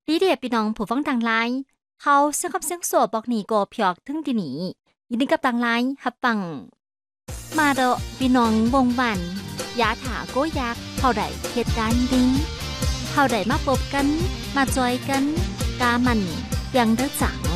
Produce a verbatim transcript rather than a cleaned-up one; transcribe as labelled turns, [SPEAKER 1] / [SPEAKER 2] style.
[SPEAKER 1] ดีเดียพี่น้องผู้ฟังต่างหลายเขาเสียงคำเสียงโสวบอกหนีโกพยอกถึงที่หนียินดีกับต่างหลายฮับปังมาเดาะพี่น้องวงวันยาถาโกยักเฮาได้เหตุการณ์ดีเฮาได้มาพบกันมาจอยกันกามันเปียงเด้อจัง